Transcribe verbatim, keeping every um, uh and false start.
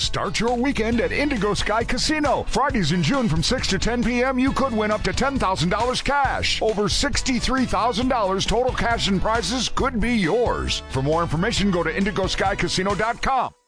Start your weekend at Indigo Sky Casino. Fridays in June from six to ten p.m. you could win up to ten thousand dollars cash. Over sixty-three thousand dollars total cash and prizes could be yours. For more information, go to indigo sky casino dot com.